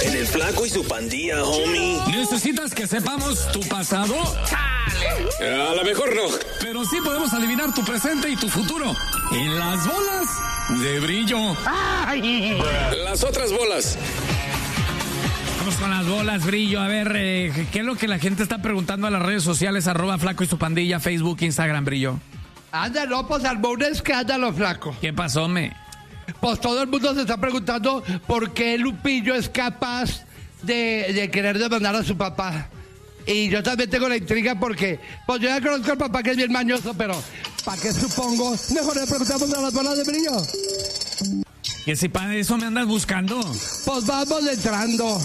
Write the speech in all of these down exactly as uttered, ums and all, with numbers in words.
En el Flaco y su Pandilla, homie. ¿Necesitas que sepamos tu pasado? ¡Chale! A lo mejor no. Pero sí podemos adivinar tu presente y tu futuro. En las bolas de brillo. ¡Ay! Las otras bolas. Vamos con las bolas, brillo. A ver, eh, ¿qué es lo que la gente está preguntando a las redes sociales? Arroba Flaco y su Pandilla, Facebook, Instagram, brillo. Anda, no, pues armó un escándalo, Flaco. ¿Qué pasó, me? Pues todo el mundo se está preguntando por qué Lupillo es capaz de, de querer demandar a su papá. Y yo también tengo la intriga porque, pues yo ya conozco al papá que es bien mañoso, pero ¿para qué supongo? Mejor le preguntamos a las bolas de brillo. Que si para eso me andas buscando. Pues vamos entrando.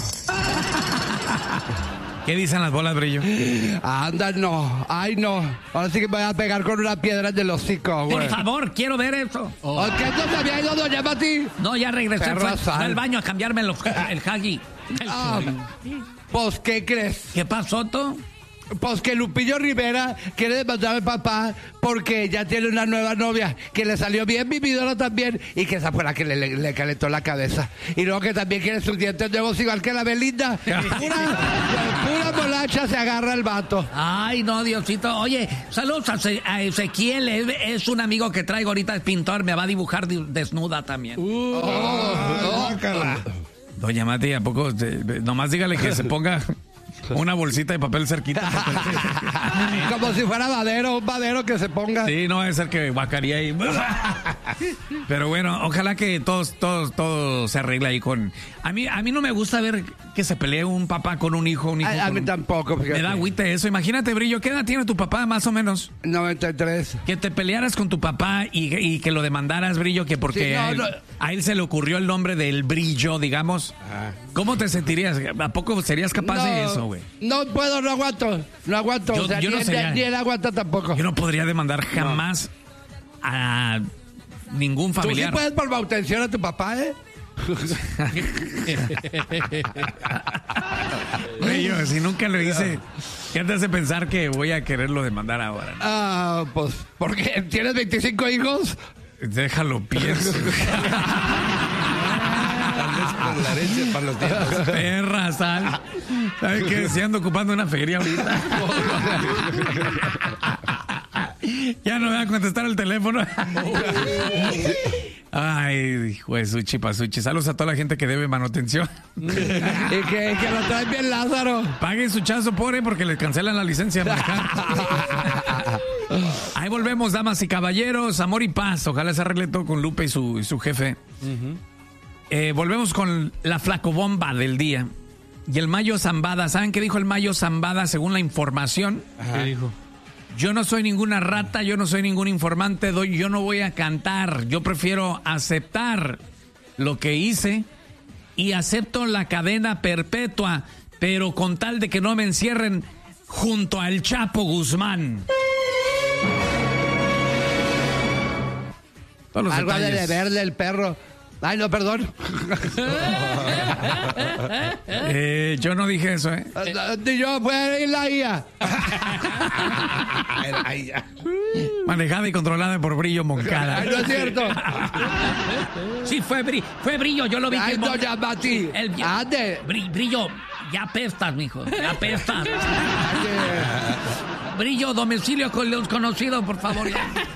¿Qué dicen las bolas, brillo? Anda, no. Ay, no. Ahora sí que me voy a pegar con una piedra en el hocico, güey. Por favor, quiero ver eso. Oh. ¿Qué no se había ido doña Mati? No, ya regresé. Fue, fue al baño a cambiarme los, el huggy. Ah, pues, ¿qué crees? ¿Qué pasó, tú? Pues que Lupillo Rivera quiere demandar al papá porque ya tiene una nueva novia que le salió bien vividora también y que esa fue la que le, le, le calentó la cabeza. Y luego que también quiere sus dientes nuevos igual que la Belinda. Pura, pura molacha se agarra el vato. Ay, no, Diosito. Oye, saludos a Ezequiel. Es, es un amigo que traigo ahorita, es pintor. Me va a dibujar desnuda también. Uh, oh, oh, oh. Doña Mati, ¿a poco? Nomás dígale que se ponga una bolsita de papel cerquita. Como si fuera madero, un madero que se ponga. Sí, no va a ser que guacaría ahí. Pero bueno, ojalá que todos, todos, todo se arregle ahí con. A mí, a mí no me gusta ver que se pelee un papá con un hijo, un hijo. A, a mí un... tampoco. Fíjate. Me da agüite eso. Imagínate, Brillo, ¿qué edad tiene tu papá más o menos? noventa y tres. Que te pelearas con tu papá y, y que lo demandaras, Brillo, que porque sí, no, a, él, no. a él se le ocurrió el nombre del Brillo, digamos. Ah. ¿Cómo te sentirías? ¿A poco serías capaz no, de eso, güey? No puedo, no aguanto. No aguanto. Yo, o sea, yo ni, no sería, ni él aguanta tampoco. Yo no podría demandar jamás no. a ningún familiar. Tú sí puedes por manutención a tu papá, ¿eh? Brillo, si nunca lo hice, ¿qué te hace pensar que voy a quererlo demandar ahora? Ah, ¿no? Pues, ¿por qué? ¿Tienes veinticinco hijos? Déjalo, pienso. Con la leche para los dientes. Perra, sal. ¿Sabes qué? Si ando ocupando una feria ahorita. Ya no me va a contestar el teléfono. Ay, hijo de Suchi Pasuchi. Saludos a toda la gente que debe manutención. Y que, que lo traen bien Lázaro. Paguen su chazo, pobre, porque les cancelan la licencia de manejar. Ahí volvemos, damas y caballeros. Amor y paz. Ojalá se arregle todo con Lupe y su, y su jefe. Uh-huh. Eh, volvemos con la flacobomba del día. Y el Mayo Zambada. ¿Saben qué dijo el Mayo Zambada según la información? Ajá. ¿Qué dijo? Yo no soy ninguna rata, yo no soy ningún informante, yo no voy a cantar. Yo prefiero aceptar lo que hice y acepto la cadena perpetua, pero con tal de que no me encierren junto al Chapo Guzmán. Algo ha de deberle el perro. Ay, no, perdón. eh, yo no dije eso, ¿eh? Ni yo, fue la I A. Manejada y controlada por Brillo Moncada. Ay, no es cierto. Sí, fue, bri fue Brillo, yo lo vi. Ay, que no, ya, Mati. El, el, Ande. Bri Brillo, ya apestas, mijo, ya apestas. Brillo, domicilio con los conocidos, por favor. Ya.